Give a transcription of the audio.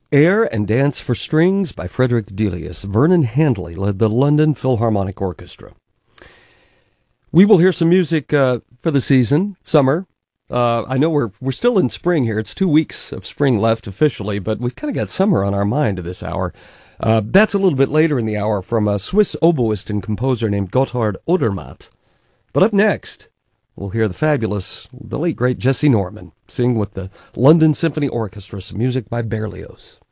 Air and Dance for Strings by Frederick Delius. Vernon Handley led the London Philharmonic Orchestra. We will hear some music for the season, summer. I know we're still in spring here. It's 2 weeks of spring left officially, but we've kind of got summer on our mind this hour. That's a little bit later in the hour from a Swiss oboist and composer named Gotthard Odermatt. But up next, we'll hear the late great Jessye Norman sing with the London Symphony Orchestra some music by Berlioz.